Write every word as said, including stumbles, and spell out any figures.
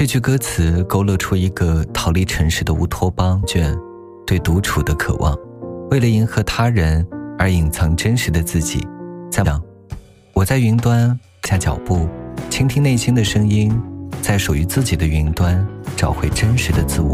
这句歌词勾勒出一个逃离城市的乌托邦卷对独处的渴望，为了迎合他人而隐藏真实的自己。在我在云端下脚步，倾听内心的声音，在属于自己的云端找回真实的自我。